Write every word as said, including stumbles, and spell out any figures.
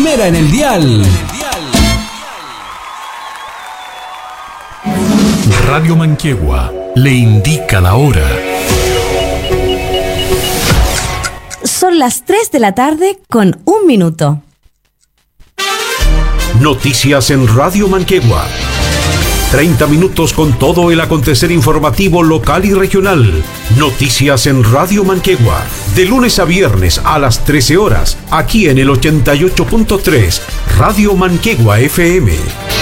primera en el dial. Radio Manquehue le indica la hora. Son las tres de la tarde con un minuto. Noticias en Radio Manquehue. treinta minutos con todo el acontecer informativo local y regional. Noticias en Radio Manquehue. De lunes a viernes a las trece horas, aquí en el ochenta y ocho punto tres, Radio Manquehue F M.